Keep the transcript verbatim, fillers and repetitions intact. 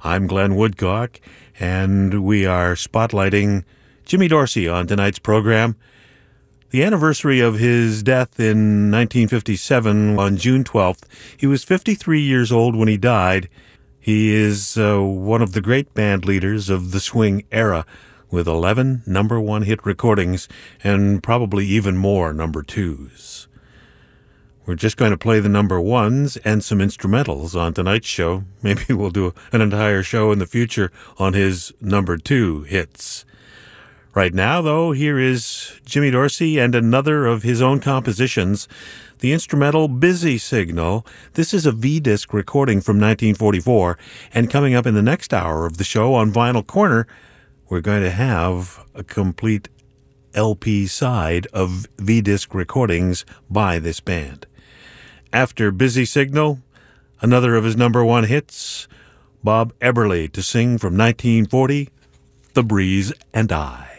I'm Glenn Woodcock, and we are spotlighting Jimmy Dorsey on tonight's program. The anniversary of his death in nineteen fifty-seven on June twelfth. He was fifty-three years old when he died. He is uh, one of the great band leaders of the swing era, with eleven number one hit recordings and probably even more number twos. We're just going to play the number ones and some instrumentals on tonight's show. Maybe we'll do an entire show in the future on his number two hits. Right now, though, here is Jimmy Dorsey and another of his own compositions, the instrumental Busy Signal. This is a V-disc recording from nineteen forty-four, and coming up in the next hour of the show on Vinyl Corner, we're going to have a complete L P side of V-disc recordings by this band. After Busy Signal, another of his number one hits, Bob Eberly to sing from nineteen forty, The Breeze and I.